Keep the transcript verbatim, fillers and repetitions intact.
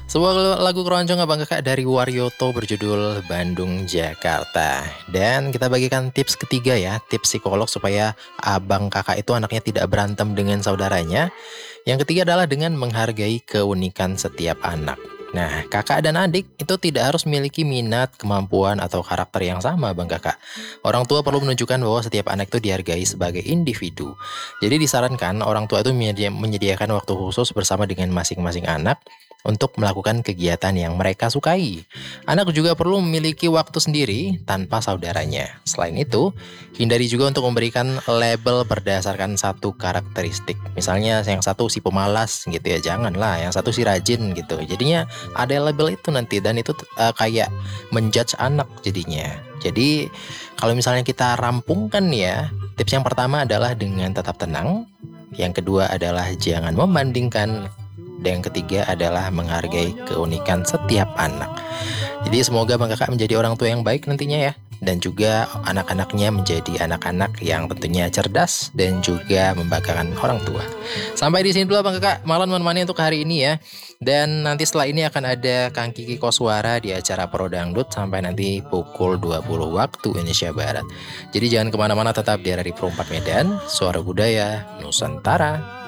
Sebuah lagu keroncong Abang Kakak dari Waryoto berjudul Bandung Jakarta. Dan kita bagikan tips ketiga ya, tips psikolog supaya Abang Kakak itu anaknya tidak berantem dengan saudaranya. Yang ketiga adalah dengan menghargai keunikan setiap anak. Nah, kakak dan adik itu tidak harus memiliki minat, kemampuan, atau karakter yang sama, Bang Kakak. Orang tua perlu menunjukkan bahwa setiap anak itu dihargai sebagai individu. Jadi disarankan orang tua itu menyedia- menyediakan waktu khusus bersama dengan masing-masing anak untuk melakukan kegiatan yang mereka sukai. Anak juga perlu memiliki waktu sendiri tanpa saudaranya. Selain itu, hindari juga untuk memberikan label berdasarkan satu karakteristik. Misalnya yang satu si pemalas gitu ya, janganlah. Yang satu si rajin gitu. Jadinya ada label itu nanti dan itu uh, kayak menjudge anak jadinya. Jadi kalau misalnya kita rampungkan ya, tips yang pertama adalah dengan tetap tenang. Yang kedua adalah jangan membandingkan. Dan yang ketiga adalah menghargai keunikan setiap anak. Jadi semoga Bang Kakak menjadi orang tua yang baik nantinya ya. Dan juga anak-anaknya menjadi anak-anak yang tentunya cerdas dan juga membanggakan orang tua. Sampai di sini dulu Bang Kakak, malam menemani untuk hari ini ya. Dan nanti setelah ini akan ada Kang Kiki Koswara di acara Pro Dangdut sampai nanti pukul dua puluh waktu Indonesia Barat. Jadi jangan kemana-mana, tetap di R R I Pro empat Medan, Suara Budaya Nusantara.